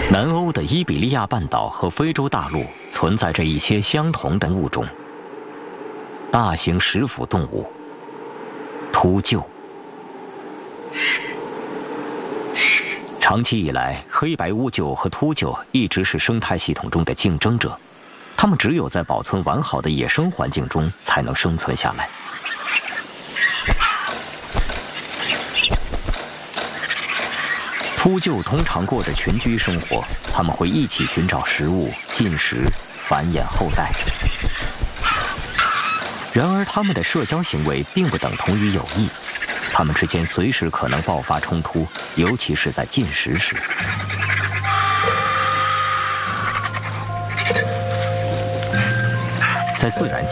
南欧的伊比利亚半岛和非洲大陆存在着一些相同的物种——大型食腐动物秃鹫。长期以来，黑白乌鹫和秃鹫一直是生态系统中的竞争者，它们只有在保存完好的野生环境中才能生存下来。秃鹫通常过着群居生活，它们会一起寻找食物、进食、繁衍后代。然而，它们的社交行为并不等同于友谊，它们之间随时可能爆发冲突，尤其是在进食时。在自然界